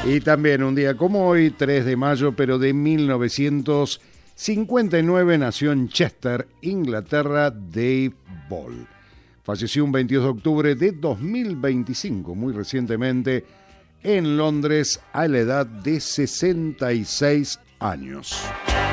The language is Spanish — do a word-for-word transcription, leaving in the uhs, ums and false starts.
Y también un día como hoy, tres de mayo, pero de mil novecientos cincuenta y nueve, nació en Chester, Inglaterra, Dave Ball. Falleció un veintidós de octubre de dos mil veinticinco, muy recientemente, en Londres, a la edad de sesenta y seis años.